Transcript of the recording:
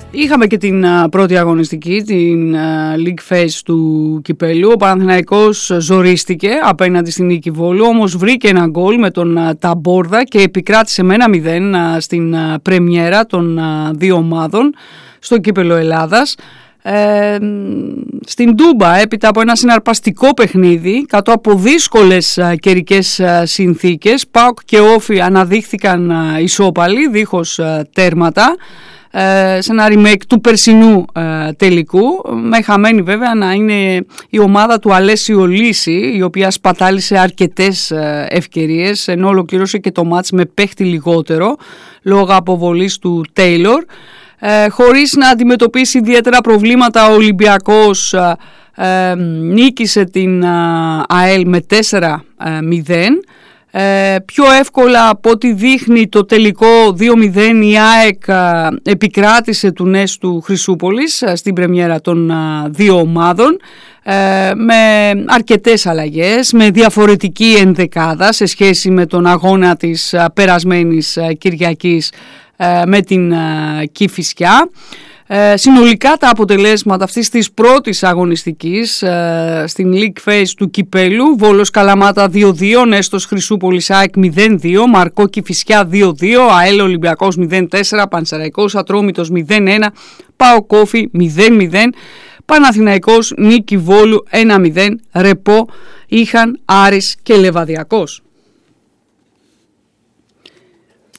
Είχαμε και την πρώτη αγωνιστική, την League Phase του Κυπέλλου. Ο Παναθηναϊκός ζορίστηκε απέναντι στην Νίκη Βόλου, όμως βρήκε ένα γκολ με τον Ταμπόρδα και επικράτησε με 1-0 στην πρεμιέρα των δύο ομάδων στο Κύπελλο Ελλάδας. Στην Τούμπα, έπειτα από ένα συναρπαστικό παιχνίδι κάτω από δύσκολες καιρικές συνθήκες, ΠΑΟΚ και Όφι αναδείχθηκαν ισόπαλοι δίχως τέρματα σε ένα remake του περσινού τελικού, με χαμένη βέβαια να είναι η ομάδα του Αλέσιο Λύση, η οποία σπατάλησε αρκετές ευκαιρίες ενώ ολοκλήρωσε και το μάτς με παίχτη λιγότερο λόγω αποβολής του Τέιλορ. Χωρίς να αντιμετωπίσει ιδιαίτερα προβλήματα, ο Ολυμπιακός νίκησε την ΑΕΛ με 4-0. Πιο εύκολα από ό,τι δείχνει το τελικό 2-0 η ΑΕΚ επικράτησε του Νέστου Χρυσούπολης στην πρεμιέρα των δύο ομάδων με αρκετές αλλαγές, με διαφορετική ενδεκάδα σε σχέση με τον αγώνα της περασμένης Κυριακής με την Κηφισιά. Συνολικά τα αποτελέσματα αυτής της πρώτης αγωνιστικής στην League Phase του Κυπέλλου: Βόλος Καλαμάτα 2-2, Νέστος Χρυσούπολης ΑΕΚ 0-2, Μαρκό Κηφισιά 2-2, ΑΕΛ Ολυμπιακός 0-4, Πανσεραϊκός Ατρόμητος 0-1, ΠΑΟΚ Όφι 0-0, Παναθηναϊκός Νίκη Βόλου 1-0, ρεπό είχαν Άρης και Λεβαδιακός.